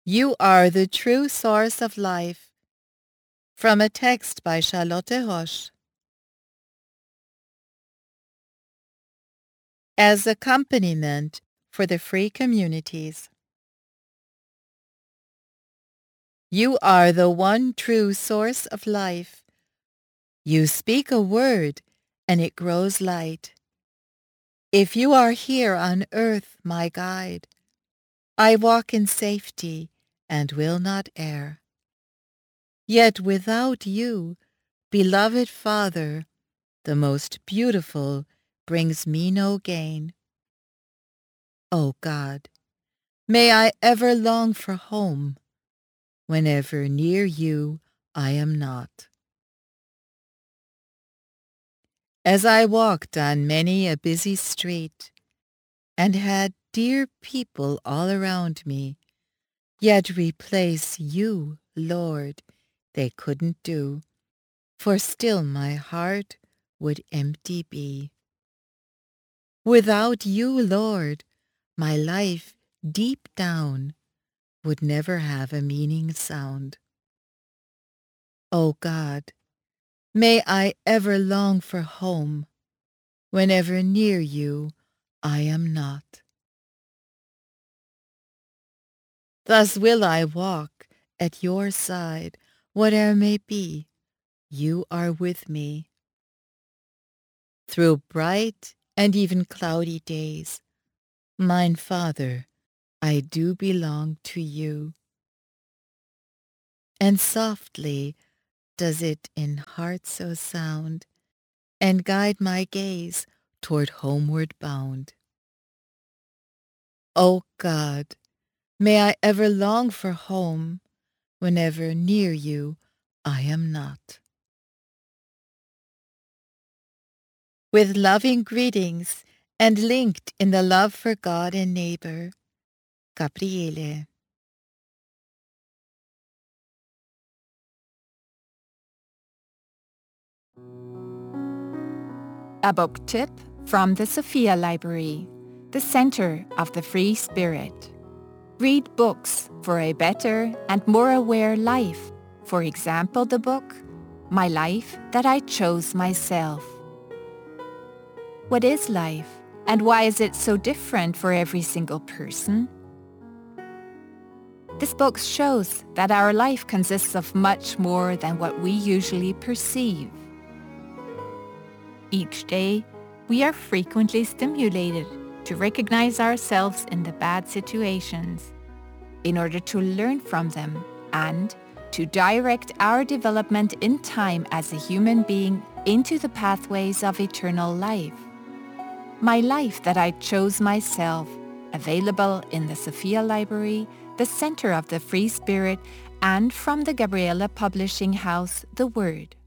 You are the true source of life. From a text by Charlotte Roche. As accompaniment for the free communities. You are the one true source of life. You speak a word and it grows light. If you are here on earth, my guide, I walk in safety and will not err. Yet without you, beloved Father, the most beautiful brings me no gain. O God, may I ever long for home, whenever near you I am not. As I walked on many a busy street, and had dear people all around me, yet replace you, Lord, they couldn't do, for still my heart would empty be. Without you, Lord, my life deep down would never have a meaning sound. O God, may I ever long for home, whenever near you I am not. Thus will I walk at your side, whate'er may be, you are with me. Through bright and even cloudy days, mine Father, I do belong to you. And softly does it in heart so sound, and guide my gaze toward homeward bound. O God, may I ever long for home, whenever near you I am not. With loving greetings and linked in the love for God and neighbor, Gabriele. A book tip from the Sophia Library, the Center of the Free Spirit. Read books for a better and more aware life. For example, the book, My Life That I Chose Myself. What is life, and why is it so different for every single person? This book shows that our life consists of much more than what we usually perceive. Each day, we are frequently stimulated to recognize ourselves in the bad situations in order to learn from them and to direct our development in time as a human being into the pathways of eternal life. My Life That I Chose Myself, available in the Sophia Library, the Center of the Free Spirit, and from the Gabriela Publishing House, The Word.